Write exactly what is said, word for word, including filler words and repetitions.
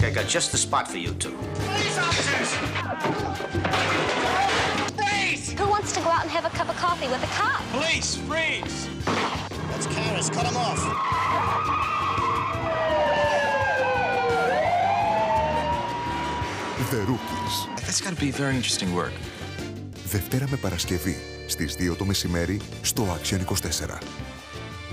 I got just the spot for you two. Police officers! Freeze! Who wants to go out and have a cup of coffee with a cop? Police, freeze! That's cameras, cut them off. The Rookies. That's got to be very interesting work. Δευτέρα με Παρασκευή στις δύο το μεσημέρι στο Action είκοσι τέσσερα.